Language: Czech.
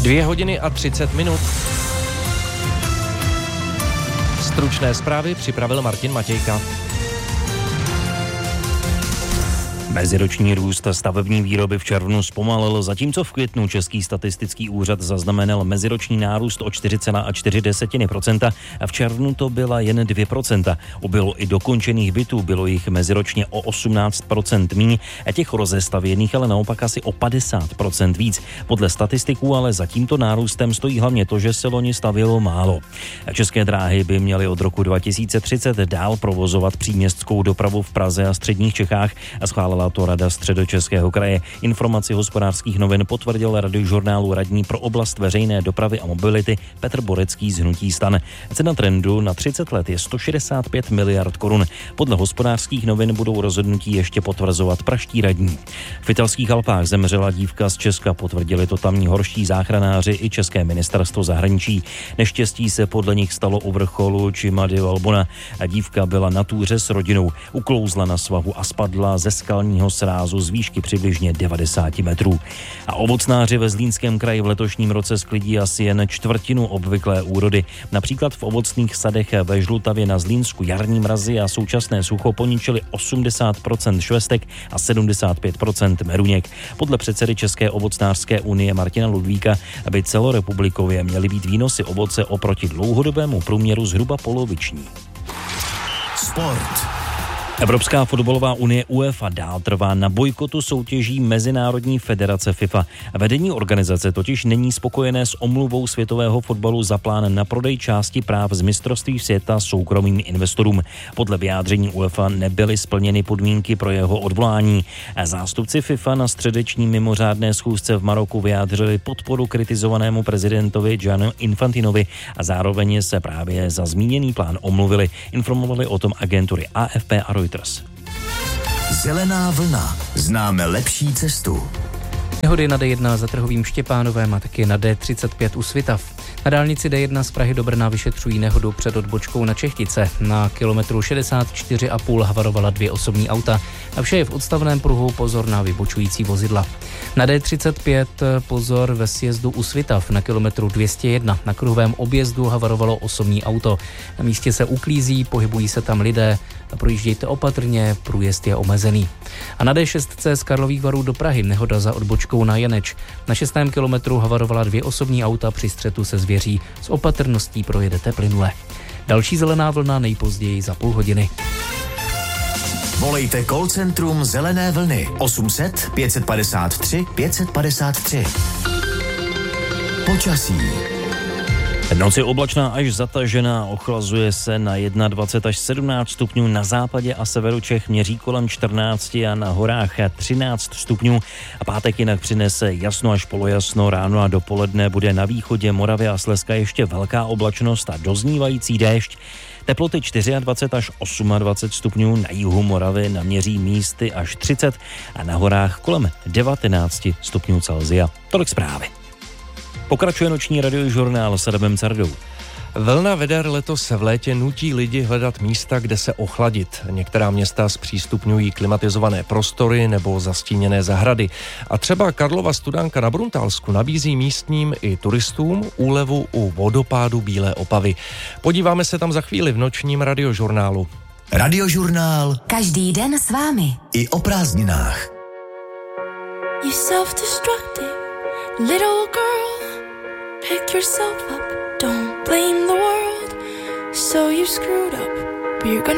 2:30. Stručné zprávy připravil Martin Matějka. Meziroční růst stavební výroby v červnu zpomalil, zatímco v květnu Český statistický úřad zaznamenal meziroční nárůst o 4,4% a v červnu to byla jen 2%. Ubylo i dokončených bytů, bylo jich meziročně o 18% míň a těch rozestavěných ale naopak asi o 50% víc. Podle statistiků ale za tímto nárůstem stojí hlavně to, že se loni stavělo málo. České dráhy by měly od roku 2030 dál provozovat příměstskou dopravu v Praze a středních Čechách a schválila to Rada Středočeského kraje. Informaci Hospodářských novin potvrdil Radiožurnálu radní pro oblast veřejné dopravy a mobility Petr Borecký z hnutí STAN. Cena trendu na 30 let je 165 miliard korun. Podle Hospodářských novin budou rozhodnutí ještě potvrzovat praští radní. V italských Alpách zemřela dívka z Česka, potvrdili to tamní horští záchranáři i České ministerstvo zahraničí. Neštěstí se podle nich stalo u vrcholu Cima di Valbona a dívka byla na túře s rodinou. Uklouzla na svahu a spadla ze skalního srázu z výšky přibližně 90 metrů. A ovocnáři ve Zlínském kraji v letošním roce sklidí asi jen čtvrtinu obvyklé úrody. Například v ovocných sadech ve Žlutavě na Zlínsku jarní mrazy a současné sucho poničili 80% švestek a 75% meruněk. Podle předsedy České ovocnářské unie Martina Ludvíka by celorepublikově měly být výnosy ovoce oproti dlouhodobému průměru zhruba poloviční. Sport. Evropská fotbalová unie UEFA dál trvá na bojkotu soutěží Mezinárodní federace FIFA. Vedení organizace totiž není spokojené s omluvou světového fotbalu za plán na prodej části práv z mistrovství světa soukromým investorům. Podle vyjádření UEFA nebyly splněny podmínky pro jeho odvolání. Zástupci FIFA na středeční mimořádné schůzce v Maroku vyjádřili podporu kritizovanému prezidentovi Gianni Infantinovi a zároveň se právě za zmíněný plán omluvili. Informovali o tom agentury AFP a Reuters. Zelená vlna. Známe lepší cestu. Nehody na D1 za Trhovým Štěpánovem a taky na D35 u Svitav. Na dálnici D1 z Prahy do Brna vyšetřují nehodu před odbočkou na Čechtice. Na kilometru 64,5 havarovala 2 osobní auta a vše je v odstavném pruhu, pozor na vybočující vozidla. Na D35 pozor ve sjezdu u Svitav na kilometru 201. Na kruhovém objezdu havarovalo osobní auto. Na místě se uklízí, pohybují se tam lidé. Projíždějte opatrně, průjezd je omezený. A na D6 z Karlových Varů do Prahy nehoda za odbočkou na Janeč. Na 6. kilometru havarovala 2 osobní auta při střetu se zvěří. S opatrností projedete plynule. Další zelená vlna nejpozději za půl hodiny. Volejte call centrum Zelené vlny 800 553 553. Počasí. Noc je oblačná až zatažená, ochlazuje se na 21 až 17 stupňů, na západě a severu Čech měří kolem 14 a na horách 13 stupňů. A pátek jinak přinese jasno až polojasno, ráno a dopoledne bude na východě Moravy a Slezska ještě velká oblačnost a doznívající déšť. Teploty 24 až 28 stupňů, na jihu Moravy naměří místy až 30 a na horách kolem 19 stupňů Celsia. Tolik zprávy. Pokračuje noční radiožurnál s Adamem Cardou. Vlna veder letos v létě nutí lidi hledat místa, kde se ochladit. Některá města zpřístupňují klimatizované prostory nebo zastíněné zahrady. A třeba Karlova Studánka na Bruntálsku nabízí místním i turistům úlevu u vodopádu Bílé Opavy. Podíváme se tam za chvíli v nočním radiožurnálu. Radiožurnál. Každý den s vámi. I o prázdninách. You self-destructive little girl, pick yourself up, don't blame the world. So you screwed up, but you're gonna